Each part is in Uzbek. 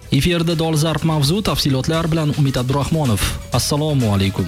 Efirda dolzarb mavzu, tafsilotlar bilan Umid Abdurahmonov. Assalomu alaykum.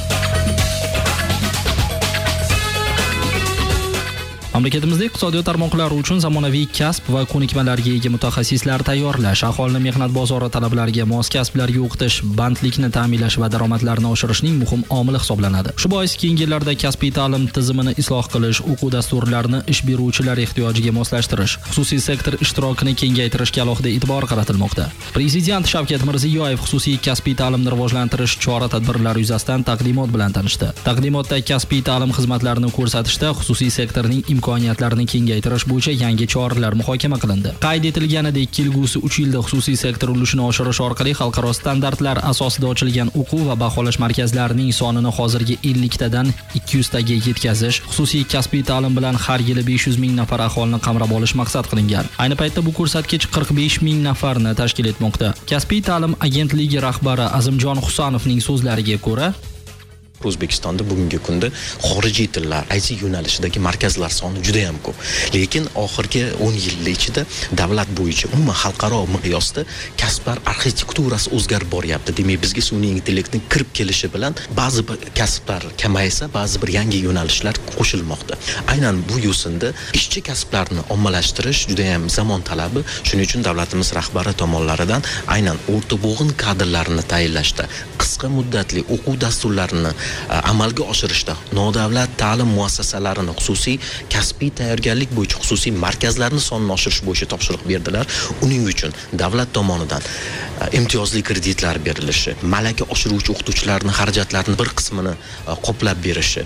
Mamlakatimizda iqtisodiyot tarmoqlari uchun zamonaviy kasb va ko'nikmalarga ega mutaxassislar tayyorlash, aholini mehnat bozori talablariga mos kasblarga o'qitish, bandlikni ta'minlash va daromadlarni oshirishning muhim omili hisoblanadi. Shu bois keyingi yillarda kasbiy ta'lim tizimini isloh qilish, o'quv dasturlarini ish beruvchilar ehtiyojiga moslashtirish, xususiy sektor ishtirokini kengaytirishga alohida e'tibor qaratilmoqda. Prezident Shavkat Mirziyoyev xususiy kasbiy ta'limni rivojlantirish chora-tadbirlari yuzasidan taqdimot bilan tanishdi. Taqdimotda kasbiy ta'lim xizmatlarini ko'rsatishda xususiy sektorning imkoniyatlarini kengaytirish bo'yicha yangi choralar muhokama qilindi. Qayd etilganidek, kelgusi 3 yilda xususiy sektor ulushini oshirish orqali xalqaro standartlar asosida ochilgan o'quv va baholash markazlarining sonini hozirgi 50 tadan 200 taga yetkazish, xususiy kasbiy ta'lim bilan har yili 500 ming nafar aholini qamrab olish maqsad qilingan. Ayni paytda bu ko'rsatkich 45 ming nafarni tashkil etmoqda. Kasbiy ta'lim agentligi rahbari Azimjon Husanovning so'zlariga ko'ra, O'zbekistonda bugungi kunda xorijiy tillar, IT yo'nalishidagi markazlar soni juda ham ko'p. Lekin oxirgi 10 yil ichida davlat bo'yicha umuman xalqaro miqyosda kasblar arxitekturasi o'zgarib boryapti. Demak, bizga sun'iy intellektning kirib kelishi bilan ba'zi bir kasblar kamaysa, ba'zi bir yangi yo'nalishlar qo'shilmoqda. Aynan bu yo'sinda ishchi kasblarni ommalashtirish juda ham zamon talabi. Shuning uchun davlatimiz rahbari tomonlaridan aynan o'rta bo'g'in kadrlarini tayinlashda, qisqa muddatli o'quv dasturlarini amalga oshirishda nodavlat ta'lim muassasalarini xususiy kasbiy tayyorgarlik bo'yicha xususiy markazlarni sonini oshirish bo'yicha topshiriq berdilar. Uning uchun davlat tomonidan imtiyozli kreditlar berilishi, malaka oshiruvchi o'qituvchilarning xarajatlarini bir qismini qoplab berishi,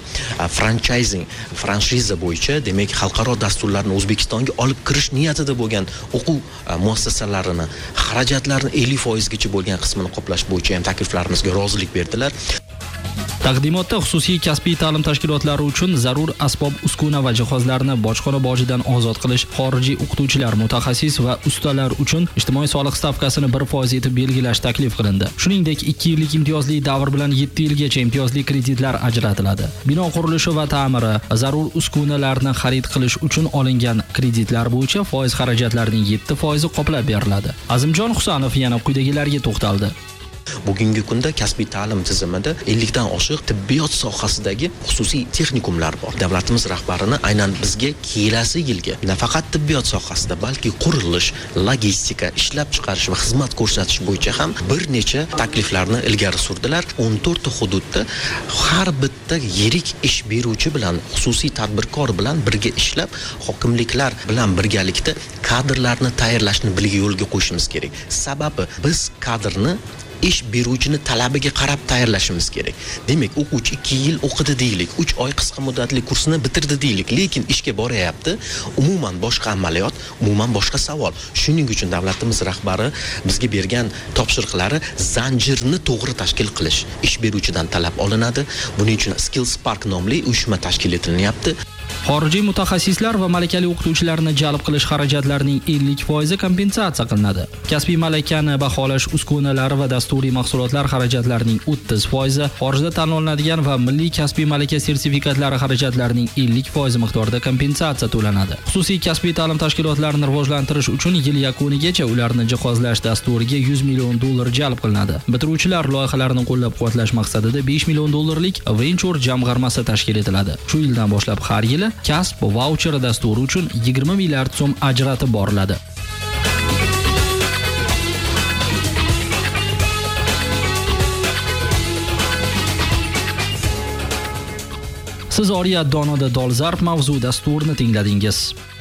franshiza bo'yicha, demak, xalqaro dasturlarni O'zbekistonga olib kirish niyatida bo'lgan o'quv muassasalarini xarajatlarini 50% gacha bo'lgan qismini qoplash bo'yicha ham takliflarimizga rozilik berdilar. Taqdimotda xususiy kasbiy ta'lim tashkilotlari uchun zarur asbob uskuna va jihozlarni bojxona bojidan ozod qilish, xorijiy o'qituvchilar, mutaxassis va ustalar uchun ijtimoiy soliq stavkasini 1% etib belgilash taklif qilindi. Shuningdek, 2 yillik imtiyozli davr bilan 7 yilgacha imtiyozli kreditlar ajratiladi. Bino qurilishi va ta'miri, zarur uskunalarni xarid qilish uchun olingan kreditlar bo'yicha foiz xarajatlarning 7% qoplab beriladi. Azimjon Husanov yana quyidagilarga to'xtaldi. Bugungi kunda kasbiy ta'lim tizimida 50 dan oshiq tibbiyot sohasidagi xususiy texnikumlar bor. Davlatimiz rahbarini aynan bizga kelasi yilga nafaqat tibbiyot sohasida, balki qurilish, logistika, ishlab chiqarish va xizmat ko'rsatish bo'yicha ham bir necha takliflarni ilgari surdilar. 14 ta hududda har bitta yirik ish beruvchi bilan, xususiy tadbirkor bilan birga ishlab, hokimliklar bilan birgalikda kadrlarni tayyorlashni birga yo'lga qo'yishimiz kerak. Sababi biz kadrni ish beruvchini talabiga qarab tayyorlashimiz kerak. Demak, o'quvchi 2 yil o'qidi deylik, 3 oy qisqa muddatli kursini bitirdi deylik, lekin ishga boryapti, umuman boshqa amaliyot, umuman boshqa savol. Shuning uchun davlatimiz rahbari bizga bergan topshiriqlari zanjirni to'g'ri tashkil qilish. Ish beruvchidan talab olinadi. Buning uchun Skills Park nomli uyushma tashkil etilyapti. Xorijiy mutaxassislar va malakali o'qituvchilarni jalb qilish xarajatlarining 50% kompensatsiya qilinadi. Kasbiy malakani baholash uskunalari va dasturiy mahsulotlar xarajatlarining 30%, xorijda tanlanadigan va milliy kasbiy malaka sertifikatlari xarajatlarining 50% miqdorida kompensatsiya to'lanadi. Xususiy kasbiy ta'lim tashkilotlarini rivojlantirish uchun yil yakunigacha ularni jihozlash dasturiga $100 million jalb qilinadi. Bitiruvchilar loyihalarini qo'llab-quvvatlash maqsadida $5 million venture jamg'armasi tashkil etiladi. Shu yildan boshlab har yili kasb vaucheri dasturi uchun 20 milliard so'm ajratib boriladi. Siz Oriyat Donoda dolzarb mavzu dasturini tingladingiz.